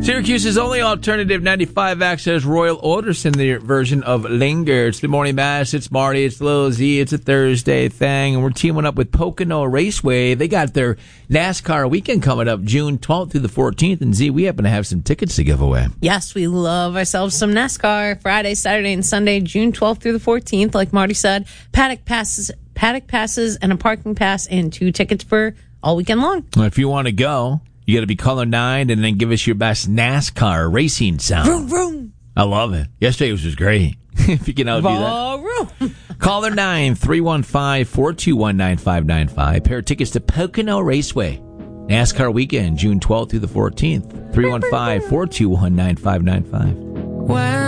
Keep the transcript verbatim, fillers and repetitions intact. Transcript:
Syracuse's only alternative ninety-five Access Royal Otis in their version of Linger. It's the Morning Mass. It's Marty. It's Lil Z. It's a Thursday thing. And we're teaming up with Pocono Raceway. They got their NASCAR weekend coming up June twelfth through the fourteenth. And Z, we happen to have some tickets to give away. Yes, we love ourselves some NASCAR. Friday, Saturday, and Sunday, June twelfth through the fourteenth. Like Marty said, paddock passes, paddock passes and a parking pass and two tickets for all weekend long. Well, if you want to go, you got to be color nine and then give us your best NASCAR racing sound. Vroom, vroom. I love it. Yesterday was just great. If you can outdo that. Caller nine, three one five, four two one, nine five nine five. Pair of tickets to Pocono Raceway. NASCAR weekend, June twelfth through the fourteenth. three one five, four two one, nine five nine five.